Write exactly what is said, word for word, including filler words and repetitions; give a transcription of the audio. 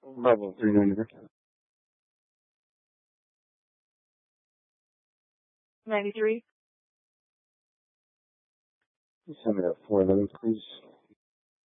Bravo three ninety. ninety-three. Send me that four eleven, please.